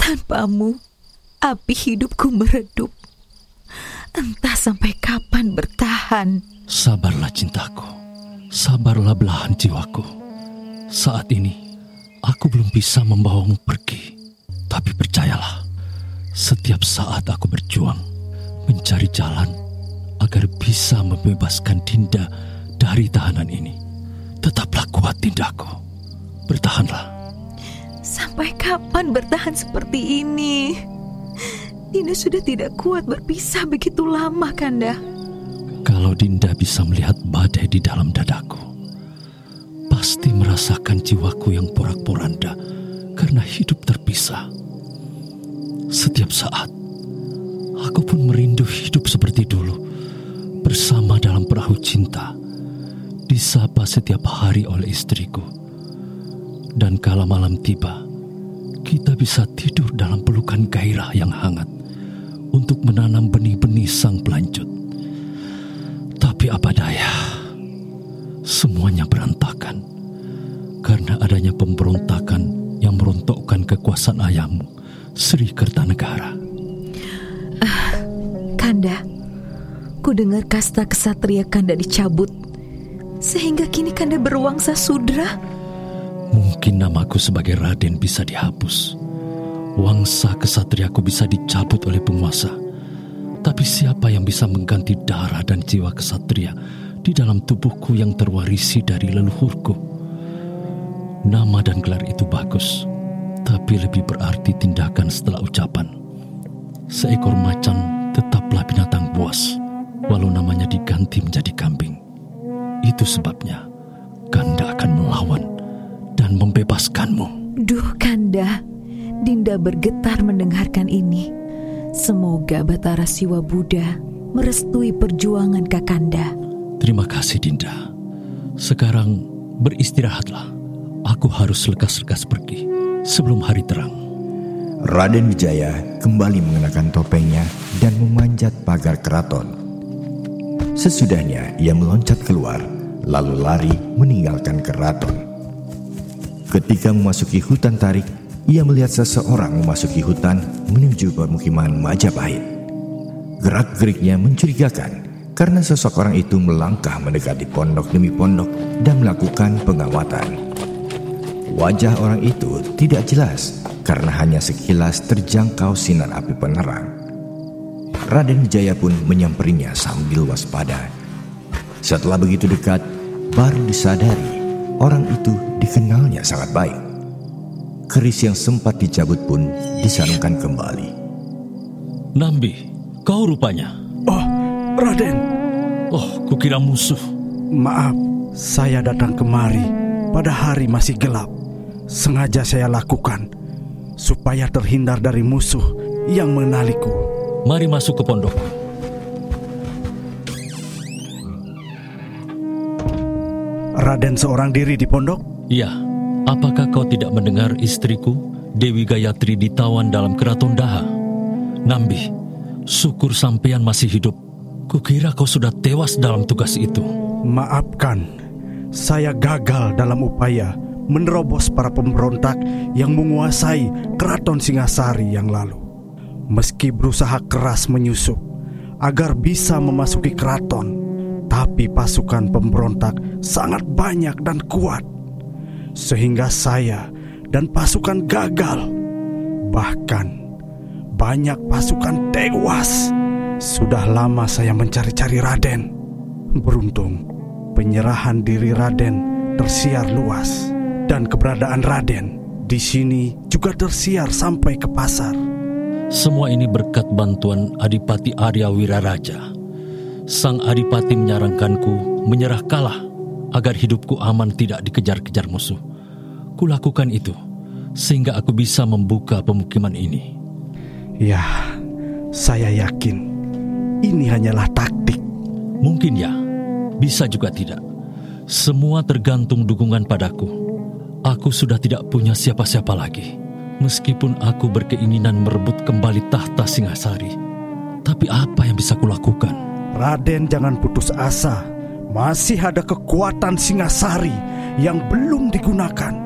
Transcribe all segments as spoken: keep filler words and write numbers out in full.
Tanpamu, api hidupku meredup. Entah sampai kapan bertahan. Sabarlah cintaku, sabarlah belahan jiwaku. Saat ini, aku belum bisa membawamu pergi. Tapi percayalah, setiap saat aku berjuang, mencari jalan agar bisa membebaskan Dinda dari tahanan ini. Tetaplah kuat, Dindaku. Bertahanlah. Sampai kapan bertahan seperti ini? Dinda sudah tidak kuat berpisah begitu lama, Kanda. Kalau Dinda bisa melihat badai di dalam dadaku, pasti merasakan jiwaku yang porak-poranda karena hidup terpisah. Setiap saat, aku pun merindu hidup seperti dulu, bersama dalam perahu cinta, disapa setiap hari oleh istriku. Dan kala malam tiba, kita bisa tidur dalam pelukan gairah yang hangat untuk menanam benih-benih sang pelanjut. Tapi apa daya, semuanya berantakan karena adanya pemberontakan yang merontokkan kekuasaan ayahmu, Sri Kertanegara. Ah, Kanda, ku dengar kasta kesatria Kanda dicabut, sehingga kini Kanda berwangsa sudra. Mungkin namaku sebagai Raden bisa dihapus, wangsa kesatriaku bisa dicabut oleh penguasa. Tapi siapa yang bisa mengganti darah dan jiwa kesatria di dalam tubuhku yang terwarisi dari leluhurku? Nama dan gelar itu bagus, tapi lebih berarti tindakan setelah ucapan. Seekor macan tetaplah binatang buas, walau namanya diganti menjadi kambing. Itu sebabnya Kanda akan melawan dan membebaskanmu. Duh, Kanda, Dinda bergetar mendengarkan ini. Semoga Batara Siwa Buddha merestui perjuangan Kakanda. Terima kasih, Dinda. Sekarang beristirahatlah. Aku harus lekas-lekas pergi sebelum hari terang. Raden Wijaya kembali mengenakan topengnya dan memanjat pagar keraton. Sesudahnya ia meloncat keluar, lalu lari meninggalkan keraton. Ketika memasuki hutan tarik, ia melihat seseorang memasuki hutan menuju permukiman Majapahit. Gerak-geriknya mencurigakan karena sosok orang itu melangkah mendekati pondok demi pondok dan melakukan pengamatan. Wajah orang itu tidak jelas karena hanya sekilas terjangkau sinar api penerang. Raden Wijaya pun menyamperinya sambil waspada. Setelah begitu dekat, baru disadari orang itu dikenalnya sangat baik. Keris yang sempat dicabut pun disarungkan kembali. Nambi, kau rupanya. Oh, Raden. Oh, kukira musuh. Maaf, saya datang kemari pada hari masih gelap. Sengaja saya lakukan supaya terhindar dari musuh yang mengenaliku. Mari masuk ke pondokku. Raden seorang diri di pondok? Iya. Apakah kau tidak mendengar istriku, Dewi Gayatri, ditawan dalam keraton Daha? Nambi, syukur sampean masih hidup. Kukira kau sudah tewas dalam tugas itu. Maafkan, saya gagal dalam upaya menerobos para pemberontak yang menguasai keraton Singasari yang lalu. Meski berusaha keras menyusup agar bisa memasuki keraton, tapi pasukan pemberontak sangat banyak dan kuat, sehingga saya dan pasukan gagal. Bahkan banyak pasukan tewas. Sudah lama saya mencari-cari Raden. Beruntung penyerahan diri Raden tersiar luas, dan keberadaan Raden di sini juga tersiar sampai ke pasar. Semua ini berkat bantuan Adipati Arya Wiraraja. Sang Adipati menyarankanku menyerah kalah agar hidupku aman tidak dikejar-kejar musuh. Kulakukan itu sehingga aku bisa membuka pemukiman ini. Ya, saya yakin ini hanyalah taktik. Mungkin ya, bisa juga tidak. Semua tergantung dukungan padaku. Aku sudah tidak punya siapa-siapa lagi. Meskipun aku berkeinginan merebut kembali tahta Singasari, tapi apa yang bisa kulakukan? Raden jangan putus asa. Masih ada kekuatan Singasari yang belum digunakan.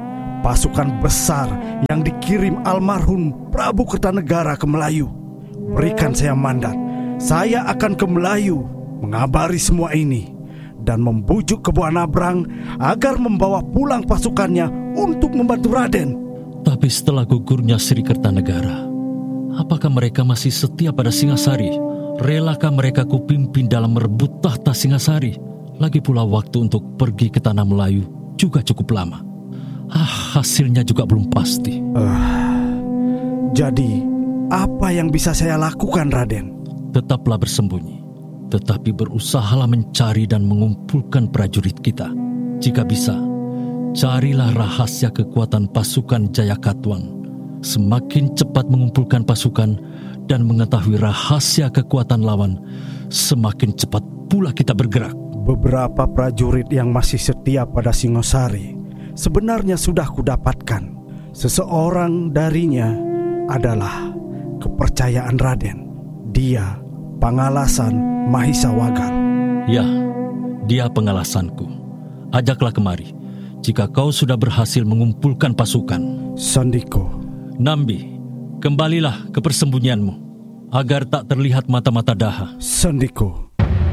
pasukan besar yang dikirim almarhum Prabu Kertanegara ke Melayu. Berikan saya mandat, saya akan ke Melayu mengabari semua ini dan membujuk Kebo Anabrang agar membawa pulang pasukannya untuk membantu Raden. Tapi setelah gugurnya Sri Kertanegara, apakah mereka masih setia pada Singasari? Relakah mereka kupimpin dalam merebut tahta Singasari? Lagi pula waktu untuk pergi ke tanah Melayu juga cukup lama. Ah, hasilnya juga belum pasti. Uh, jadi, apa yang bisa saya lakukan, Raden? Tetaplah bersembunyi, tetapi berusahalah mencari dan mengumpulkan prajurit kita. Jika bisa, carilah rahasia kekuatan pasukan Jayakatwang. Semakin cepat mengumpulkan pasukan dan mengetahui rahasia kekuatan lawan, semakin cepat pula kita bergerak. Beberapa prajurit yang masih setia pada Singosari sebenarnya sudah kudapatkan. Seseorang darinya adalah kepercayaan Raden. Dia Pangalasan Mahisa Wagal. Ya, dia pengalasanku. Ajaklah kemari jika kau sudah berhasil mengumpulkan pasukan. Sandiko. Nambi, kembalilah ke persembunyianmu agar tak terlihat mata-mata Daha. Sandiko.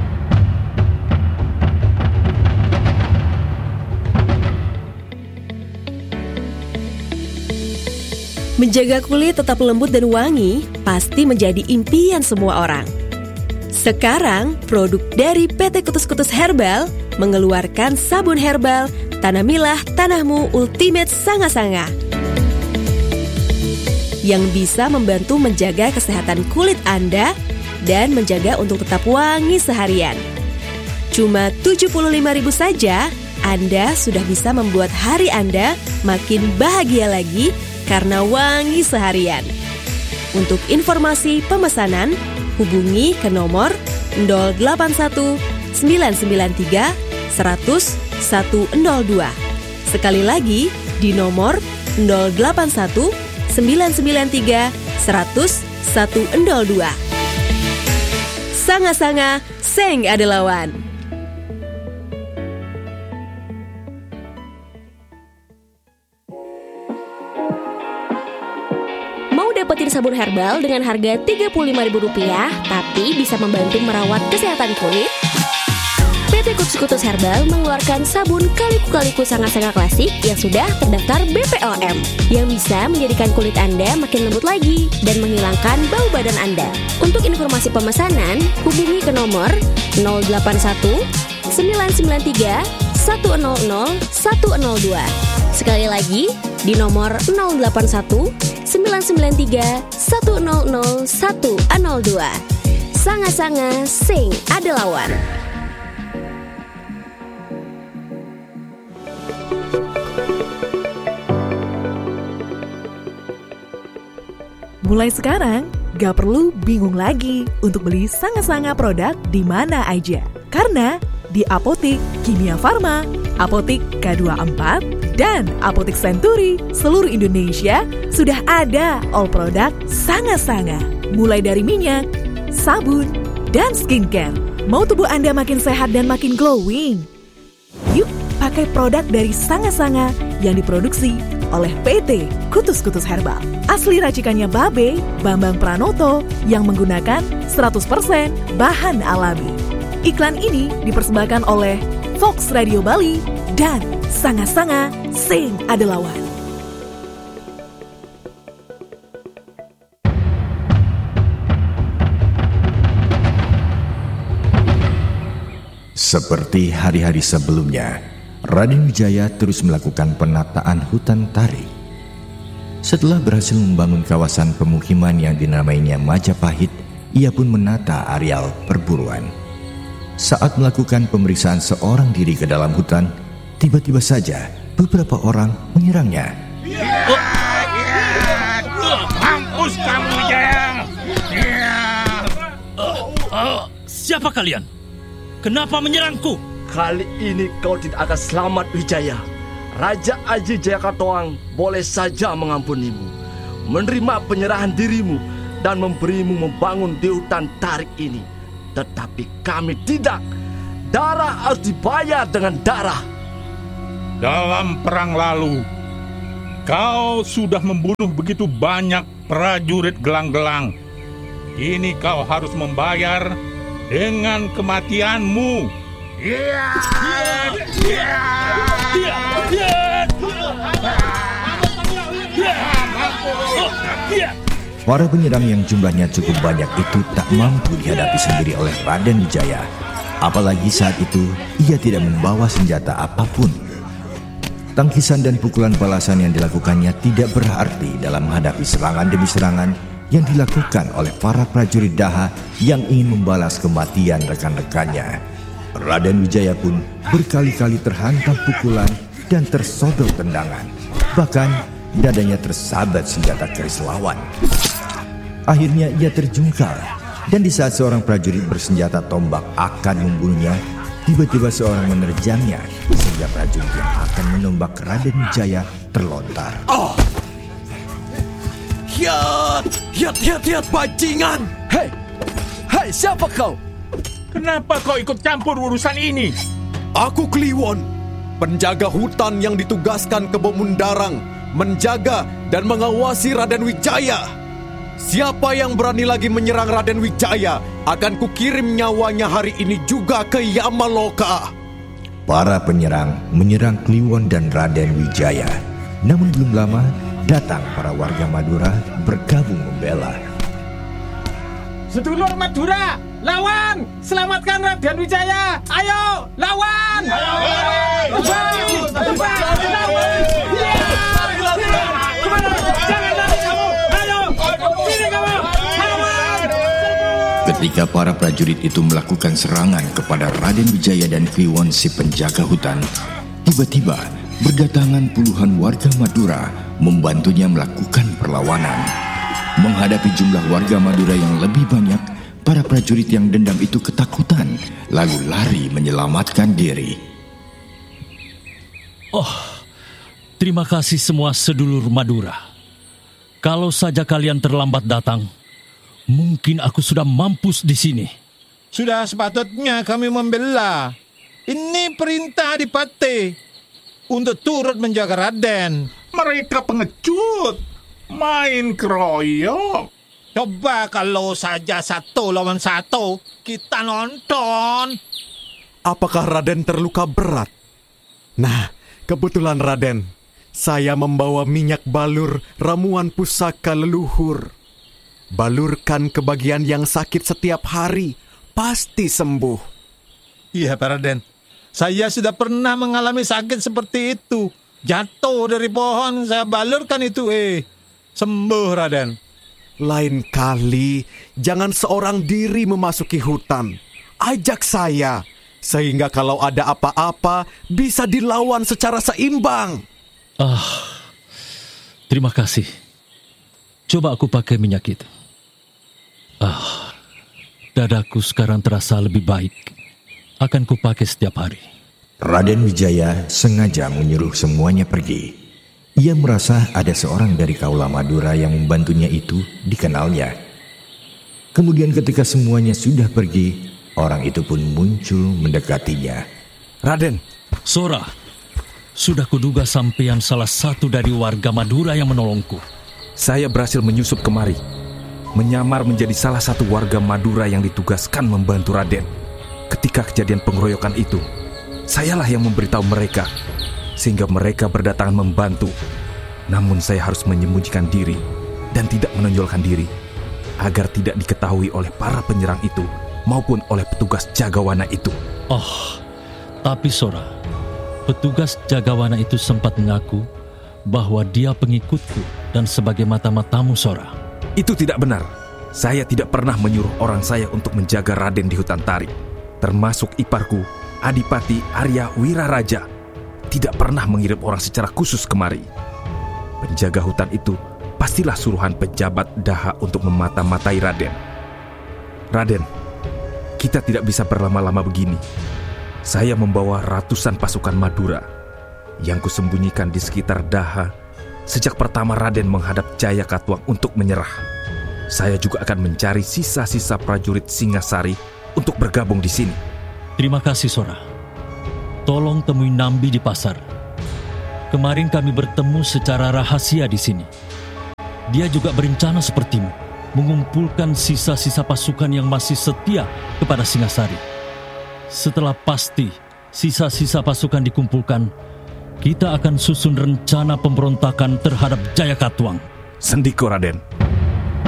Menjaga kulit tetap lembut dan wangi pasti menjadi impian semua orang. Sekarang, produk dari P T Kutus Kutus Herbal mengeluarkan sabun herbal Tanamilah Tanahmu Ultimate Sanga-Sanga yang bisa membantu menjaga kesehatan kulit Anda dan menjaga untuk tetap wangi seharian. Cuma tujuh puluh lima ribu saja, Anda sudah bisa membuat hari Anda makin bahagia lagi karena wangi seharian. Untuk informasi pemesanan, hubungi ke nomor nol delapan satu sembilan sembilan tiga seratus seratus dua. Sekali lagi di nomor nol delapan satu sembilan sembilan tiga seratus seratus dua. Sanga-sanga Seng Adelawan. Dapetin sabun herbal dengan harga tiga puluh lima ribu rupiah, tapi bisa membantu merawat kesehatan kulit? P T Kutus Kutus Herbal mengeluarkan sabun Kaliku-Kaliku Sanga-Sanga Klasik yang sudah terdaftar B P O M, yang bisa menjadikan kulit Anda makin lembut lagi dan menghilangkan bau badan Anda. Untuk informasi pemesanan, hubungi ke nomor nol delapan satu sembilan sembilan tiga satu nol nol satu nol dua. Sekali lagi di nomor nol delapan satu sembilan sembilan tiga satu nol nol satu nol dua. Sanga-sanga Sing Adelawan. Mulai sekarang, gak perlu bingung lagi untuk beli Sanga-Sanga produk di mana aja. Karena di Apotik Kimia Farma, Apotik K dua puluh empat, dan Apotik Century seluruh Indonesia sudah ada all produk Sanga-Sanga. Mulai dari minyak, sabun, dan skincare. Mau tubuh Anda makin sehat dan makin glowing? Yuk pakai produk dari Sanga-Sanga yang diproduksi oleh P T Kutus Kutus Herbal. Asli racikannya Babe Bambang Pranoto yang menggunakan seratus persen bahan alami. Iklan ini dipersembahkan oleh Fox Radio Bali dan Sanga-Sanga Sing Adelawan. Seperti hari-hari sebelumnya, Raden Wijaya terus melakukan penataan hutan tarik. Setelah berhasil membangun kawasan pemukiman yang dinamainya Majapahit, ia pun menata areal perburuan. Saat melakukan pemeriksaan seorang diri ke dalam hutan, tiba-tiba saja beberapa orang menyerangnya. Ya, ya, mampus kamu, Wijaya. Ya. Uh, uh, siapa kalian? Kenapa menyerangku? Kali ini kau tidak akan selamat, Wijaya. Raja Aji Jayakatwang boleh saja mengampunimu, menerima penyerahan dirimu, dan memberimu membangun di hutan tarik ini. Tetapi kami tidak. Darah harus dibayar dengan darah. Dalam perang lalu, Kau sudah membunuh begitu banyak prajurit gelang-gelang. Ini kau harus membayar dengan kematianmu. Iya. Iya. Iya. Iya. Para penyerang yang jumlahnya cukup banyak itu tak mampu dihadapi sendiri oleh Raden Wijaya. Apalagi saat itu ia tidak membawa senjata apapun. Tangkisan dan pukulan balasan yang dilakukannya tidak berarti dalam menghadapi serangan demi serangan yang dilakukan oleh para prajurit Daha yang ingin membalas kematian rekan-rekannya. Raden Wijaya pun berkali-kali terhantam pukulan dan tersodor tendangan. Bahkan dadanya tersabat senjata keris lawan. Akhirnya ia terjungkal, dan di saat seorang prajurit bersenjata tombak akan membunuhnya, tiba-tiba seorang menerjangnya sehingga prajurit yang akan menombak Raden Wijaya terlontar. Oh! Hiat! Hiat, hiat, hiat, bajingan! Hei! Hei, siapa kau? Kenapa kau ikut campur urusan ini? Aku Kliwon, penjaga hutan yang ditugaskan ke Bomundarang, menjaga dan mengawasi Raden Wijaya. Siapa yang berani lagi menyerang Raden Wijaya, akan kukirim nyawanya hari ini juga ke Yamaloka. Para penyerang menyerang Kliwon dan Raden Wijaya. Namun belum lama datang para warga Madura bergabung membela. Sedulur Madura, lawan! Selamatkan Raden Wijaya! Ayo, lawan! Ayo, lawan! Lawan! Jangan lari kamu! Ayo, sini kamu! Lawan! Ketika para prajurit itu melakukan serangan kepada Raden Wijaya dan Kliwon si penjaga hutan, tiba-tiba berdatangan puluhan warga Madura membantunya melakukan perlawanan. Menghadapi jumlah warga Madura yang lebih banyak, para prajurit yang dendam itu ketakutan, lalu lari menyelamatkan diri. Oh, terima kasih semua sedulur Madura. Kalau saja kalian terlambat datang, mungkin aku sudah mampus di sini. Sudah sepatutnya kami membela. Ini perintah Adipati untuk turut menjaga Raden. Mereka pengecut, main keroyok. Coba kalau saja satu lawan satu, kita nonton. Apakah Raden terluka berat? Nah, kebetulan Raden, saya membawa minyak balur ramuan pusaka leluhur. Balurkan ke bagian yang sakit setiap hari, pasti sembuh. Iya, Pak Raden. Saya sudah pernah mengalami sakit seperti itu. Jatuh dari pohon, saya balurkan itu, eh. Sembuh, Raden. Lain kali, jangan seorang diri memasuki hutan. Ajak saya, sehingga kalau ada apa-apa, bisa dilawan secara seimbang. Ah, terima kasih. Coba aku pakai minyak itu. Ah, dadaku sekarang terasa lebih baik. Akan kupakai setiap hari. Raden Wijaya sengaja menyuruh semuanya pergi. Ia merasa ada seorang dari kaula Madura yang membantunya itu dikenalnya. Kemudian ketika semuanya sudah pergi, orang itu pun muncul mendekatinya. Raden, Sora, sudah kuduga sampean salah satu dari warga Madura yang menolongku. Saya berhasil menyusup kemari, menyamar menjadi salah satu warga Madura yang ditugaskan membantu Raden. Ketika kejadian pengeroyokan itu, sayalah yang memberitahu mereka, sehingga mereka berdatangan membantu. Namun saya harus menyembunyikan diri dan tidak menonjolkan diri, agar tidak diketahui oleh para penyerang itu maupun oleh petugas jagawana itu. Oh, tapi Sora, petugas jagawana itu sempat mengaku bahwa dia pengikutku dan sebagai mata-matamu, Sora. Itu tidak benar. Saya tidak pernah menyuruh orang saya untuk menjaga Raden di hutan Tarik. Termasuk iparku, Adipati Arya Wiraraja, tidak pernah mengirim orang secara khusus kemari. Penjaga hutan itu pastilah suruhan pejabat Daha untuk memata-matai Raden. Raden, kita tidak bisa berlama-lama begini. Saya membawa ratusan pasukan Madura yang kusembunyikan di sekitar Daha sejak pertama Raden menghadap Jaya Katuang untuk menyerah. Saya juga akan mencari sisa-sisa prajurit Singasari untuk bergabung di sini. Terima kasih, Sora. Tolong temui Nambi di pasar. Kemarin kami bertemu secara rahasia di sini. Dia juga berencana sepertimu, mengumpulkan sisa-sisa pasukan yang masih setia kepada Singasari. Setelah pasti sisa-sisa pasukan dikumpulkan, kita akan susun rencana pemberontakan terhadap Jayakatwang. Sendiko, Raden.